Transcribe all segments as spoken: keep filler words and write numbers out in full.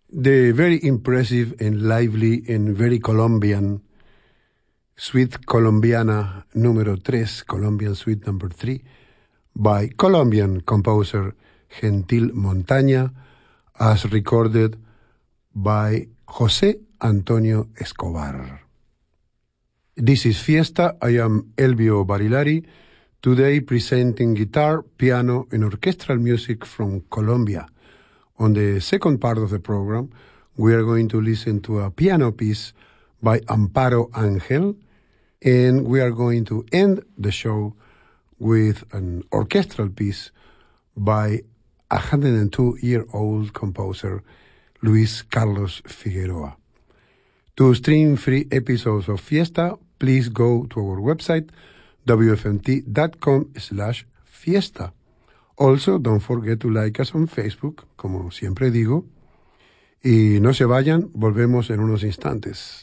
the very impressive and lively and very Colombian Suite Colombiana número tres, Colombian Suite number three, by Colombian composer Gentil Montaña, as recorded by José Antonio Escobar. This is Fiesta. I am Elvio Barilari, today presenting guitar, piano, and orchestral music from Colombia. On the second part of the program, we are going to listen to a piano piece by Amparo Ángel, and we are going to end the show with an orchestral piece by a one hundred two-year-old composer, Luis Carlos Figueroa. To stream free episodes of Fiesta, please go to our website, w f m t dot com slash fiesta. Also, don't forget to like us on Facebook, como siempre digo. Y no se vayan, volvemos en unos instantes.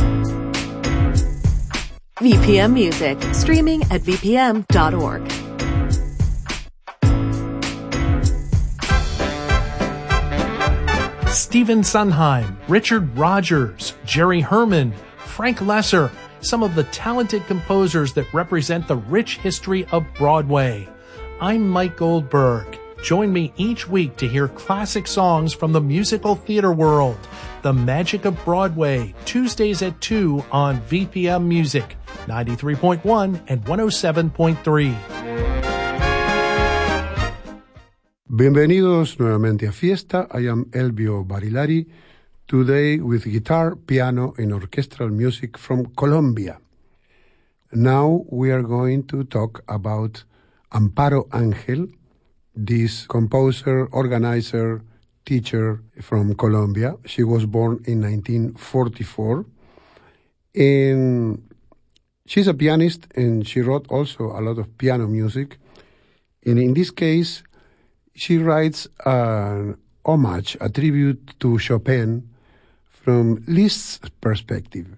V P M Music, streaming at v p m dot org. Stephen Sondheim, Richard Rodgers, Jerry Herman, Frank Lesser, some of the talented composers that represent the rich history of Broadway. I'm Mike Goldberg. Join me each week to hear classic songs from the musical theater world. The Magic of Broadway, Tuesdays at two on V P M Music, ninety-three point one and one oh seven point three. Bienvenidos nuevamente a Fiesta. I am Elvio Barilari, today with guitar, piano, and orchestral music from Colombia. Now we are going to talk about Amparo Ángel, this composer, organizer, teacher from Colombia. She was born in nineteen forty-four, and she's a pianist, and she wrote also a lot of piano music. And in this case, she writes an homage, a tribute to Chopin from Liszt's perspective.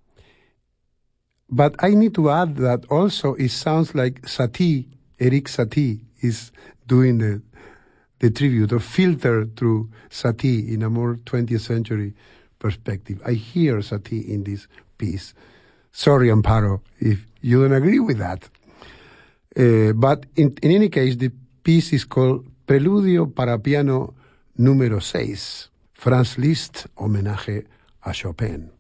But I need to add that also it sounds like Satie, Erik Satie, is doing the, the tribute or filter through Satie in a more twentieth century perspective. I hear Satie in this piece. Sorry, Amparo, if you don't agree with that. Uh, but in, in any case, the piece is called Preludio para piano número seis, Franz Liszt, homenaje a Chopin.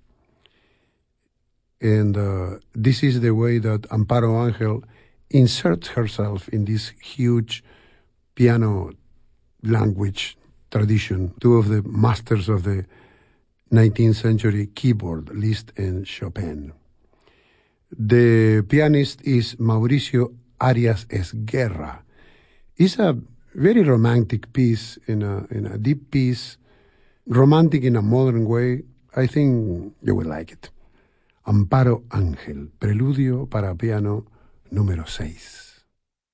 And uh, this is the way that Amparo Ángel inserts herself in this huge piano language tradition, two of the masters of the nineteenth century keyboard, Liszt and Chopin. The pianist is Mauricio Arias Esguerra. It's a very romantic piece, in a, in a deep piece, romantic in a modern way. I think you will like it. Amparo Ángel, Preludio para piano número seis.